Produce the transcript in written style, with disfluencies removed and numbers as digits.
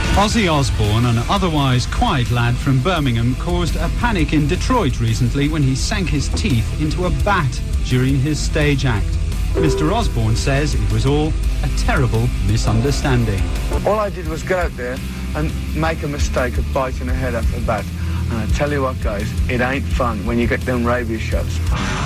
Ozzy Osbourne, an otherwise quiet lad from Birmingham, caused a panic in Detroit recently when he sank his teeth into a bat during his stage act. Mr. Osbourne says it was all a terrible misunderstanding. All I did was go out there and make a mistake of biting a head off a bat. And I tell you what, guys, it ain't fun when you get them rabies shots.